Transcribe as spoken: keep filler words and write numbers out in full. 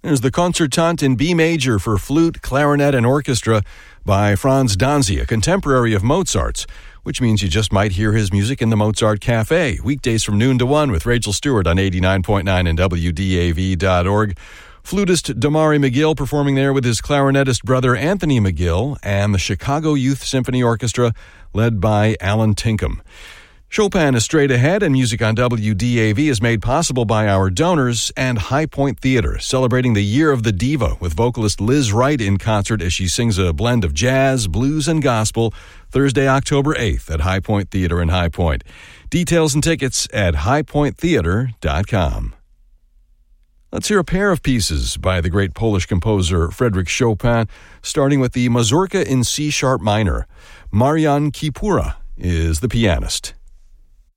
There's the Concertante in B major for flute, clarinet, and orchestra by Franz Danzi, a contemporary of Mozart's, which means you just might hear his music in the Mozart Cafe, weekdays from noon to one with Rachel Stewart on eighty-nine point nine and W D A V dot org. Flutist Damari McGill performing there with his clarinetist brother Anthony McGill and the Chicago Youth Symphony Orchestra led by Alan Tinkham. Chopin is straight ahead, and music on W D A V is made possible by our donors and High Point Theater, celebrating the Year of the Diva with vocalist Liz Wright in concert as she sings a blend of jazz, blues, and gospel Thursday, October eighth at High Point Theater in High Point. Details and tickets at high point theater dot com. Let's hear a pair of pieces by the great Polish composer Frédéric Chopin, starting with the Mazurka in C-sharp minor. Marian Kipura is the pianist.